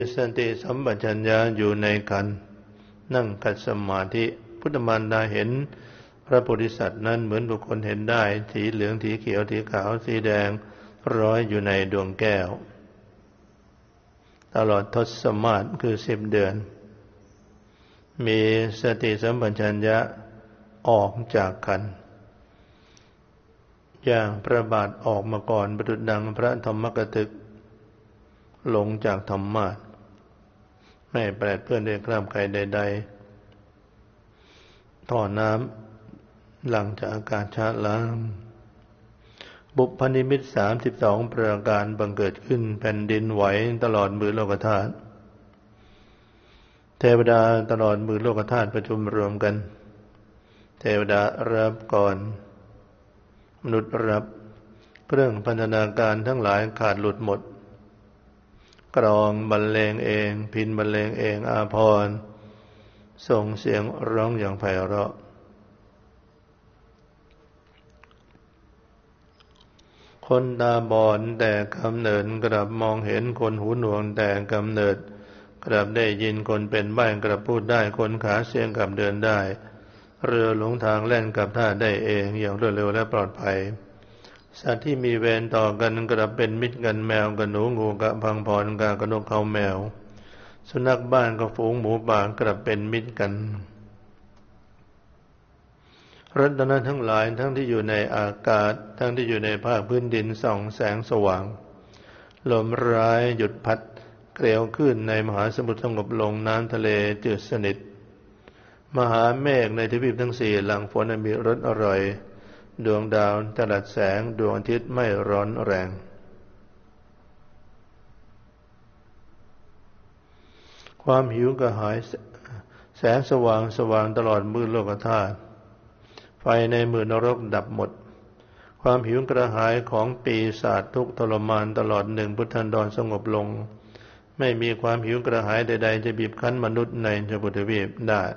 สติสัมปชัญญะอยู่ในขันธ์นั่งขัดสมาธิพุทธมารดาเห็นพระโพธิสัตว์นั้นเหมือนบุคคลเห็นได้สีเหลืองสีเขียวสีขาวสีแดงร้อยอยู่ในดวงแก้วตลอดทศมาศคือ10 เดือนมีสติสัมปชัญญะออกจากขันธ์อย่างพระบาทออกมาก่อนประดุจดังพระธรรมกถึกลงจากธรรมาสน์ไม่แปรเปื้อนด้วยคราบใครใดๆท่อน้ำหลังจากอากาศชะล้างบุพนิมิต32ประการบังเกิดขึ้นแผ่นดินไหวตลอดมือโลกธาตุเทวดาตลอดมือโลกธาตุประชุมรวมกันเทวดารับก่อนมนุษย์รับเครื่องพันธนาการทั้งหลายขาดหลุดหมดกลองบรรเลงเองพิณบรรเลงเองอาภรณ์ส่งเสียงร้องอย่างไพเราะคนตาบอดแต่กำเนิดกลับมองเห็นคนหูหนวกแต่กำเนิดกลับได้ยินคนเป็นใบ้กลับพูดได้คนขาเสียงกลับเดินได้เรือหลงทางแล่นกลับท่าได้เองอย่างรวดเร็วและปลอดภัยสัตว์ที่มีเวรต่อกันกลับเป็นมิตรกันแมวกับหนูงูกับพังพรกับนกเขาแมวสุนัขบ้านกับฝูงหมูป่ากลับเป็นมิตรกันรัตนะทั้งหลายทั้งที่อยู่ในอากาศทั้งที่อยู่ในภาคพื้นดินส่องแสงสว่างลมร้ายหยุดพัดเกลียวขึ้นในมหาสมุทรสงบลงน้ำทะเลจืดสนิทมหาเมฆในทวีปทั้งสี่หลังฝนมีรสอร่อยดวงดาวตลัดแสงดวงอาทิตย์ไม่ร้อนแรงความหิวกระหายแสงสว่างสว่างตลอดมืดโลกธาตุไฟในมือนรกดับหมดความหิวกระหายของปีศาจทุกข์ทรมานตลอด1 พุทธันดรสงบลงไม่มีความหิวกระหายใดๆจะบีบคั้นมนุษย์ในชมพูทวีปได้